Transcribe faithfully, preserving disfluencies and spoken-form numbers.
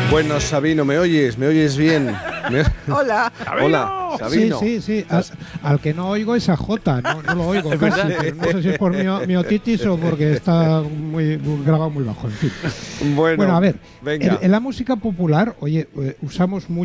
Bueno, Sabino, ¿me oyes? ¿Me oyes bien? ¿Me... Hola. Hola, Sabino. Sí, sí, sí. Al, al que no oigo es a Jota, no, no lo oigo casi. Pero no sé si es por mi, mi otitis o porque está muy, muy grabado muy bajo, en fin. Bueno, Bueno, a ver, venga. En, en la música popular, oye, eh, usamos mucho